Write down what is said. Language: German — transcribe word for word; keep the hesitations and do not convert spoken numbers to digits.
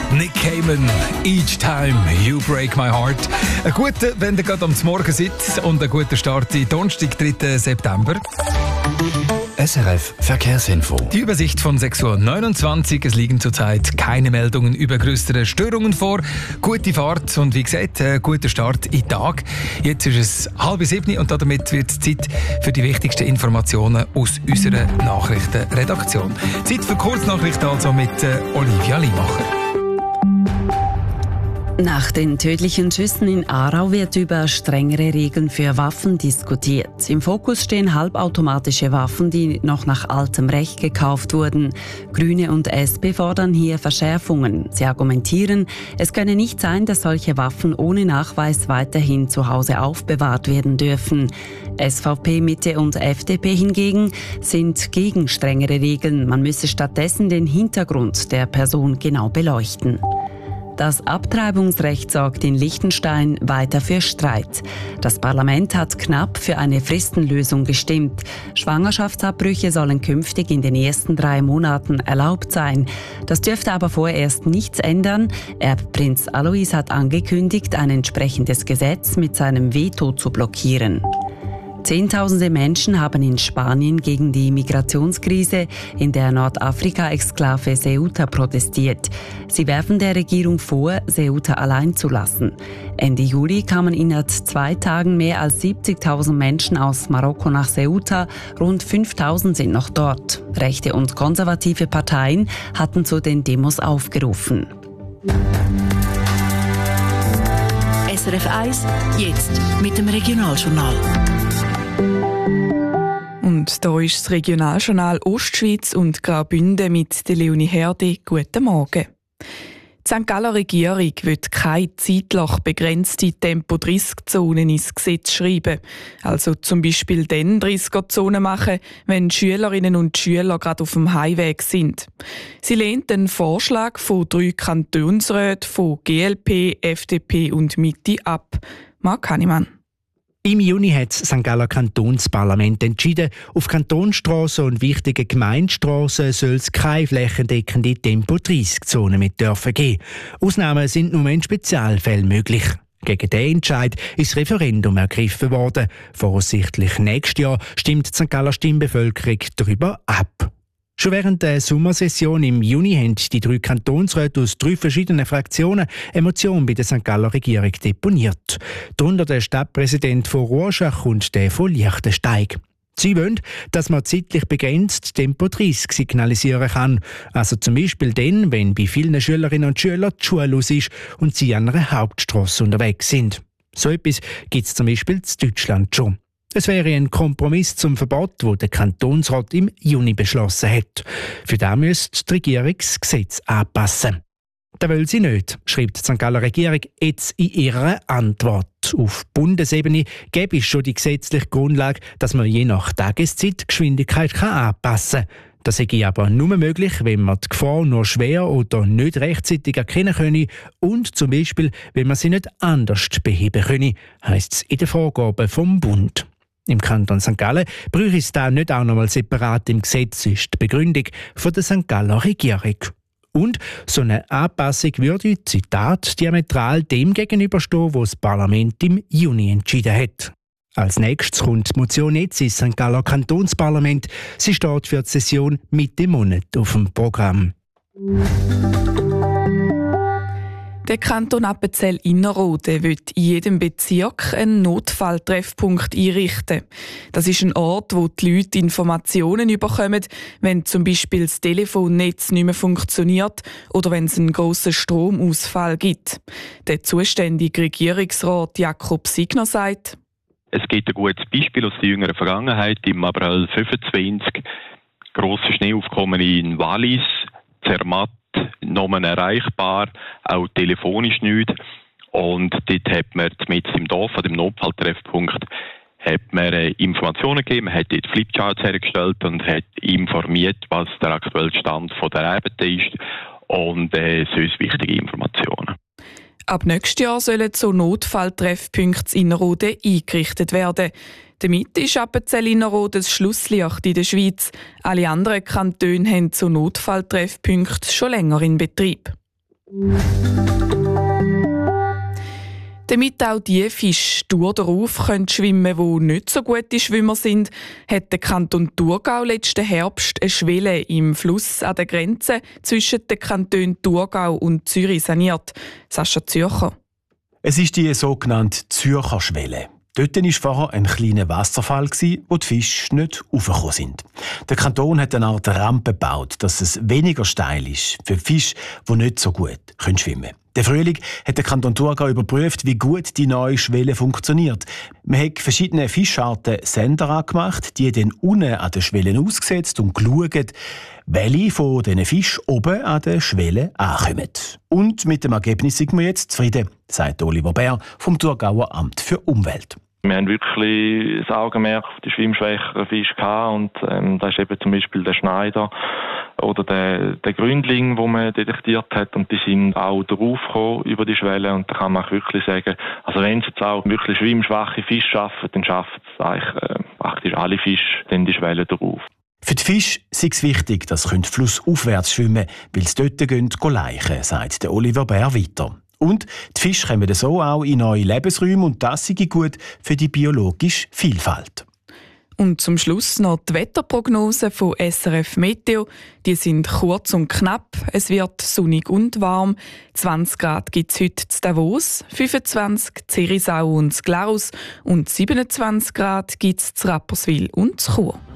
Nick Cayman, Each Time You Break My Heart. Ein guter, wenn ihr gerade am Morgen sitzt, und ein guter Start in Donnerstag, dritten September. S R F Verkehrsinfo. Die Übersicht von sechs Uhr neunundzwanzig. Es liegen zurzeit keine Meldungen über größere Störungen vor. Gute Fahrt und wie gesagt, ein guter Start in den Tag. Jetzt ist es halb sieben und damit wird es Zeit für die wichtigsten Informationen aus unserer Nachrichtenredaktion. Zeit für Kurznachrichten also mit Olivia Limacher. Nach den tödlichen Schüssen in Aarau wird über strengere Regeln für Waffen diskutiert. Im Fokus stehen halbautomatische Waffen, die noch nach altem Recht gekauft wurden. Grüne und S P fordern hier Verschärfungen. Sie argumentieren, es könne nicht sein, dass solche Waffen ohne Nachweis weiterhin zu Hause aufbewahrt werden dürfen. S V P, Mitte und F D P hingegen sind gegen strengere Regeln. Man müsse stattdessen den Hintergrund der Person genau beleuchten. Das Abtreibungsrecht sorgt in Liechtenstein weiter für Streit. Das Parlament hat knapp für eine Fristenlösung gestimmt. Schwangerschaftsabbrüche sollen künftig in den ersten drei Monaten erlaubt sein. Das dürfte aber vorerst nichts ändern. Erbprinz Alois hat angekündigt, ein entsprechendes Gesetz mit seinem Veto zu blockieren. Zehntausende Menschen haben in Spanien gegen die Migrationskrise in der Nordafrika-Exklave Ceuta protestiert. Sie werfen der Regierung vor, Ceuta allein zu lassen. Ende Juli kamen innerhalb zwei Tagen mehr als siebzigtausend Menschen aus Marokko nach Ceuta. Rund fünftausend sind noch dort. Rechte und konservative Parteien hatten zu den Demos aufgerufen. S R F eins, jetzt mit dem Regionaljournal. Und da ist das Regionaljournal Ostschweiz und Graubünden mit der Leonie Herde. Guten Morgen. Die Sankt Galler Regierung wird keine zeitlich begrenzte Tempo dreißig Zonen ins Gesetz schreiben. Also zum Beispiel dann dreißiger Zonen machen, wenn Schülerinnen und Schüler gerade auf dem Heimweg sind. Sie lehnt den Vorschlag von drei Kantonsräten von G L P, F D P und Mitte ab. Marc Hannemann. Im Juni hat das Sankt Galler Kantonsparlament entschieden, auf Kantonsstrassen und wichtigen Gemeindestrassen soll es keine flächendeckende Tempo dreißig Zonen mehr dürfen geben. Ausnahmen sind nur in Spezialfällen möglich. Gegen diesen Entscheid ist das Referendum ergriffen worden. Voraussichtlich nächstes Jahr stimmt die Sankt Galler Stimmbevölkerung darüber ab. Schon während der Sommersession im Juni haben die drei Kantonsräte aus drei verschiedenen Fraktionen eine Motion bei der Sankt Galler Regierung deponiert. Darunter der Stadtpräsident von Rorschach und der von Liechtensteig. Sie wollen, dass man zeitlich begrenzt Tempo dreißig signalisieren kann. Also zum Beispiel dann, wenn bei vielen Schülerinnen und Schülern die Schule aus ist und sie an einer Hauptstrasse unterwegs sind. So etwas gibt es zum Beispiel in Deutschland schon. Es wäre ein Kompromiss zum Verbot, das der Kantonsrat im Juni beschlossen hat. Für das müsste die Regierung das Gesetz anpassen. Das will sie nicht, schreibt die Sankt Galler Regierung jetzt in ihrer Antwort. Auf Bundesebene gäbe es schon die gesetzliche Grundlage, dass man je nach Tageszeit die Geschwindigkeit anpassen kann. Das sei aber nur möglich, wenn man die Gefahr nur schwer oder nicht rechtzeitig erkennen könne und zum Beispiel, wenn man sie nicht anders beheben könne, heisst es in den Vorgaben vom Bund. Im Kanton Sankt Gallen bräuchte es da nicht auch nochmal separat im Gesetz, ist die Begründung von der Sankt Galler Regierung. Und so eine Anpassung würde, Zitat, diametral dem gegenüberstehen, was das Parlament im Juni entschieden hat. Als nächstes kommt die Motion jetzt ins Sankt Galler Kantonsparlament. Sie steht für die Session Mitte Monat auf dem Programm. Der Kanton Appenzell-Innerrhoden will in jedem Bezirk einen Notfalltreffpunkt einrichten. Das ist ein Ort, wo die Leute Informationen bekommen, wenn zum Beispiel das Telefonnetz nicht mehr funktioniert oder wenn es einen grossen Stromausfall gibt. Der zuständige Regierungsrat Jakob Signer sagt: Es gibt ein gutes Beispiel aus der jüngeren Vergangenheit. Im April fünfundzwanzig grosse Schneeaufkommen in Wallis, Zermatt, Nomen erreichbar, auch telefonisch nicht. Und dort hat man mit im Dorf, an dem Notfalltreffpunkt, hat man Informationen gegeben, man hat dort Flipcharts hergestellt und hat informiert, was der aktuelle Stand der Arbeit ist und äh, sonst wichtige Informationen. Ab nächstes Jahr sollen so Notfalltreffpunkte in Innerrhoden eingerichtet werden. Damit ist Appenzell-Innerrhoden das Schlusslicht in der Schweiz. Alle anderen Kantone haben so Notfalltreffpunkte schon länger in Betrieb. Damit auch die Fische durch den Ruf können schwimmen können, die nicht so gute Schwimmer sind, hat der Kanton Thurgau letzten Herbst eine Schwelle im Fluss an der Grenze zwischen den Kantonen Thurgau und Zürich saniert. Sascha Zürcher. Es ist die sogenannte Zürcher Schwelle. Dort war vorher ein kleiner Wasserfall, wo die Fische nicht raufgekommen sind. Der Kanton hat eine Art Rampe gebaut, dass es weniger steil ist für Fische, die nicht so gut schwimmen können. Der Frühling hat der Kanton Thurgau überprüft, wie gut die neue Schwelle funktioniert. Man hat verschiedene Fischarten Sender angemacht, die dann unten an den Schwellen ausgesetzt und geschaut, welche von diesen Fischen oben an der Schwelle ankommen. Und mit dem Ergebnis sind wir jetzt zufrieden, sagt Oliver Bär vom Thurgauer Amt für Umwelt. Wir haben wirklich das Augenmerk auf die schwimmschwächeren Fische gehabt und ähm, da ist eben zum Beispiel der Schneider oder der, der Gründling, den man detektiert hat, und die sind auch draufgekommen über die Schwelle, und da kann man auch wirklich sagen, also wenn es jetzt auch wirklich schwimmschwache Fische schaffen, dann schaffen es eigentlich äh, praktisch alle Fische dann die Schwelle drauf. Für die Fische ist es wichtig, dass sie flussaufwärts schwimmen können, weil sie dort gehen laichen, sagt der Oliver Bär weiter. Und die Fische kommen so auch in neue Lebensräume, und das ist gut für die biologische Vielfalt. Und zum Schluss noch die Wetterprognosen von S R F Meteo. Die sind kurz und knapp. Es wird sonnig und warm. zwanzig Grad gibt es heute in Davos, fünfundzwanzig in Zerisau und in Glarus und siebenundzwanzig Grad gibt es in Rapperswil und in Chur.